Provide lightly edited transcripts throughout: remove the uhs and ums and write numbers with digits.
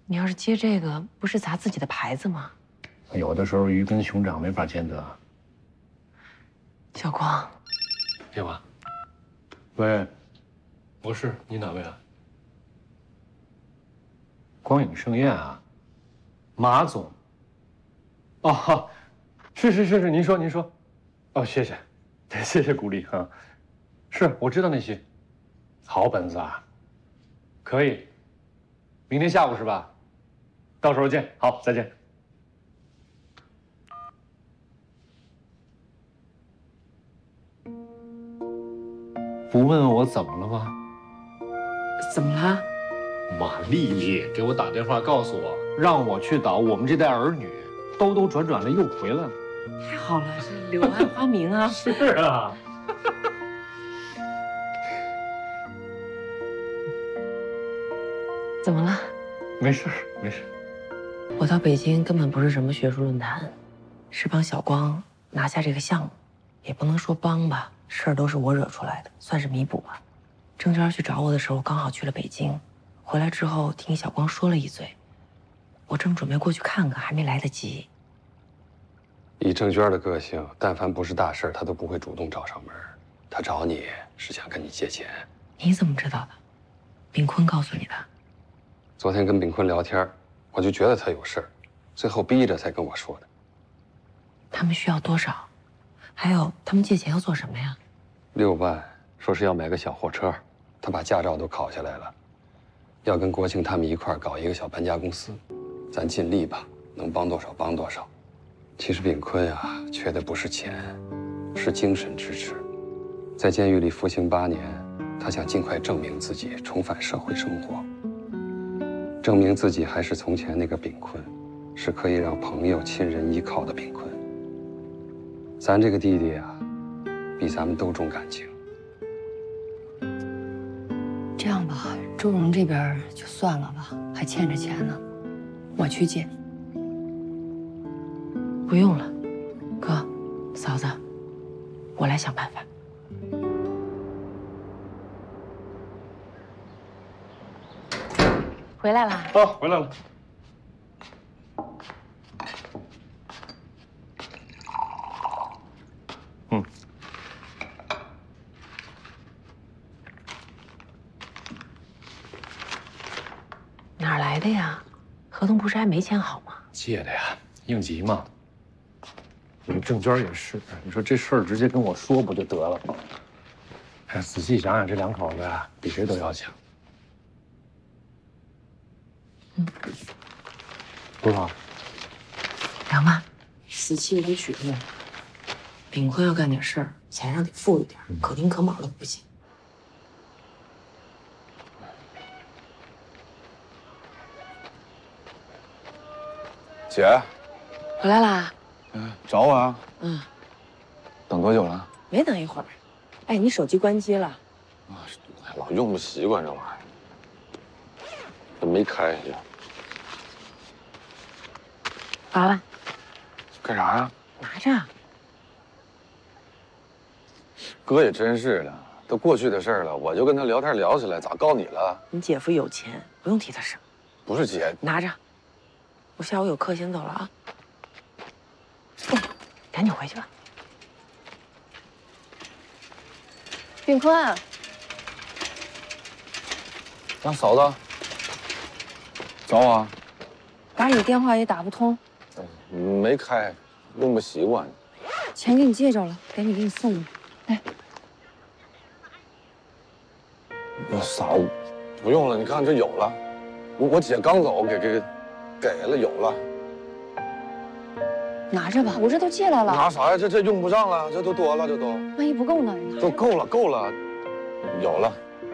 你要是接这个，不是砸自己的牌子吗？ 有的时候鱼跟熊掌没法兼得。 小光， 叶娃，喂，我是你哪位啊？光影盛宴啊，马总。哦，是，您说。哦，谢谢，谢谢鼓励啊。是，我知道那些。好本子啊，可以。明天下午是吧？到时候见。好，再见。不问问我怎么了吗？ 怎么了？ 马丽丽给我打电话告诉我，让我去导我们这代儿女，兜兜转转的又回来了。 太好了，这柳暗花明啊！ 是啊。 怎么了？ 没事。 我到北京根本不是什么学术论坛，是帮小光拿下这个项目，也不能说帮吧，事儿都是我惹出来的，算是弥补吧。郑娟去找我的时候，刚好去了北京，回来之后听小光说了一嘴，我正准备过去看看，还没来得及。 以郑娟的个性，但凡不是大事，她都不会主动找上门。她找你是想跟你借钱。 你怎么知道的？炳坤告诉你的？ 昨天跟炳坤聊天，我就觉得他有事儿，最后逼着才跟我说的。 他们需要多少？还有，他们借钱要做什么呀 ？6万，说是要买个小货车，他把驾照都考下来了，要跟国庆他们一块儿搞一个小搬家公司，咱尽力吧，能帮多少帮多少。其实炳坤啊，缺的不是钱，是精神支持。在监狱里服刑8年，他想尽快证明自己，重返社会生活。证明自己还是从前那个炳坤，是可以让朋友、亲人依靠的炳坤。咱这个弟弟啊，比咱们都重感情。 这样吧，周荣这边就算了吧，还欠着钱呢，我去借。 不用了，哥，嫂子，我来想办法。回来啦！ 哦，回来了。 哪儿来的呀？合同不是还没签好吗？ 借的呀，应急嘛。你们郑娟也是，你说这事儿直接跟我说不就得了吗？哎，仔细想想，这2口子呀，比谁都要强。多少 ？2万，死期没取呢。炳坤要干点事儿，钱上得富裕点，可丁可卯的不行。 姐， 回来啦？ 找我啊？ 嗯。 等多久了？ 没等一会儿。哎，你手机关机了？ 啊，老用不习惯这玩意儿。没开呀。 8万。 干啥呀？ 拿着。 哥也真是的，都过去的事儿了，我就跟他聊天聊起来，咋告你了？ 你姐夫有钱，不用替他省。 不是姐， 拿着。我下午有课，先走了啊。赶紧回去吧。 炳坤， 啊，嫂子，找我啊？ 打你电话也打不通， 没开，用不习惯。 钱给你借着了，赶紧给你送了。来， 嫂子，不用了，你看这有了，我姐刚走，给了，有了。 拿着吧，我这都借来了。 拿啥呀？这用不上了，这都多了，这都。 万一不够呢？ 都够了，有了。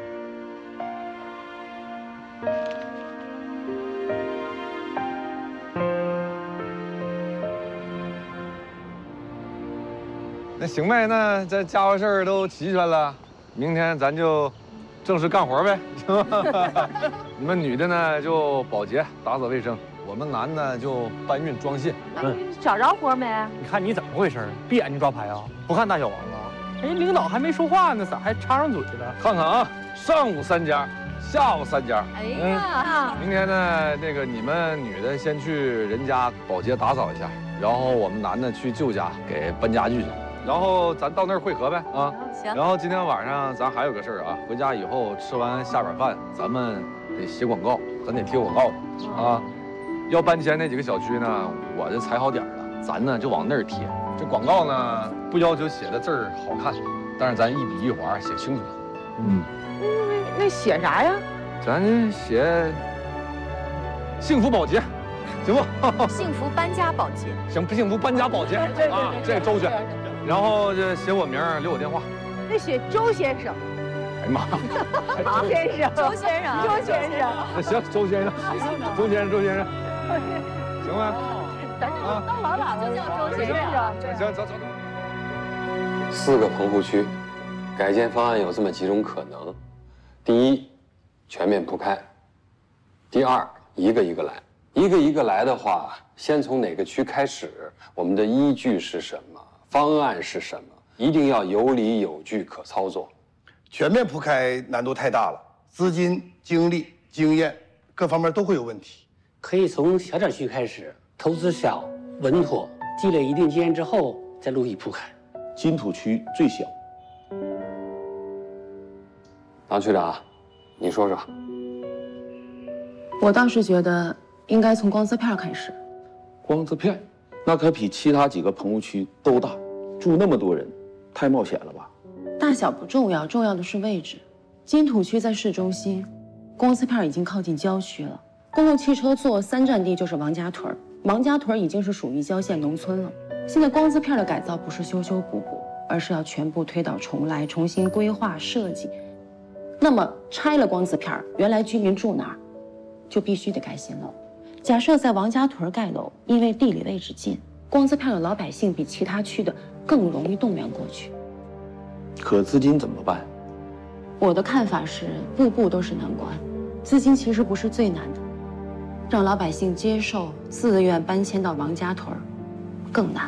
那行呗，那这家伙事儿都齐全了，明天咱就正式干活呗。你们女的呢就保洁、打扫卫生，我们男的就搬运装卸。 找着活没？ 你看你怎么回事？闭眼睛抓牌啊？不看大小王啊？人家领导还没说话呢，咋还插上嘴了？ 看看啊，上午3家， 下午3家。 哎呀， 明天呢，那个你们女的先去人家保洁打扫一下，然后我们男的去舅家给搬家具去，然后咱到那儿汇合呗啊。 行。 然后今天晚上咱还有个事儿啊，回家以后吃完下馆饭，咱们得写广告，咱得贴广告啊。要搬迁那几个小区呢，我这踩好点了，咱呢就往那儿贴。这广告呢不要求写的字儿好看，但是咱一笔一划写清楚。 那写啥呀？ 咱这写幸福保洁，行不？ 幸福搬家保洁。 行，幸福搬家保洁啊，这周全。然后就写我名儿，留我电话。 那写周先生。 哎呀妈， 周先生，周先生，周先生。 那行，周先生，周先生，周先生，行吗？ 咱当老板就叫周先生。 行，走。 4个棚户区，改建方案有这么几种可能：第一，全面铺开；第二，一个一个来。一个一个来的话，先从哪个区开始？我们的依据是什么？方案是什么？一定要有理有据，可操作。 全面铺开难度太大了，资金、精力、经验各方面都会有问题。 可以从小点区开始，投资小、稳妥，积累一定经验之后再陆续铺开。 金土区最小。 王区长，你说说。 我倒是觉得应该从光字片开始。 光字片，那可比其他几个棚户区都大，住那么多人，太冒险了吧？ 大小不重要，重要的是位置。金土区在市中心，光字片已经靠近郊区了。公共汽车坐3站地就是王家屯，王家屯已经是属于郊县农村了。现在光字片的改造不是修修补补，而是要全部推倒重来，重新规划设计。那么拆了光字片，原来居民住哪儿，就必须得盖新楼。假设在王家屯盖楼，因为地理位置近，光字片的老百姓比其他区的更容易动员过去。 可资金怎么办？ 我的看法是，步步都是难关，资金其实不是最难的，让老百姓接受自愿搬迁到王家屯更难。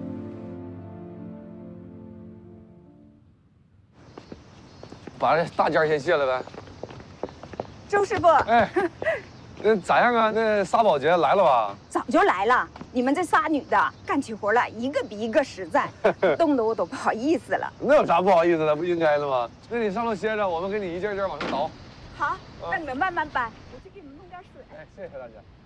把这大件先卸了呗。 周师傅， 哎，那咋样啊？那仨保洁来了吧？ 早就来了。你们这仨女的干起活来一个比一个实在，冻得我都不好意思了。 那有啥不好意思的？不应该的吗？那你上楼歇着，我们给你一件件往上倒。 好，那你们慢慢搬，我去给你们弄点水。 哎，谢谢大家。